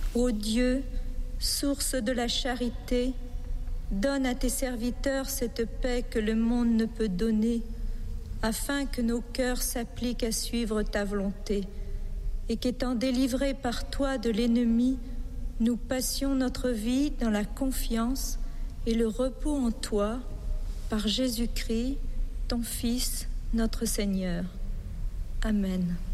Ô Dieu, source de la charité, donne à tes serviteurs cette paix que le monde ne peut donner, afin que nos cœurs s'appliquent à suivre ta volonté, et qu'étant délivrés par toi de l'ennemi, nous passions notre vie dans la confiance et le repos en toi, par Jésus-Christ, ton Fils, notre Seigneur. Amen.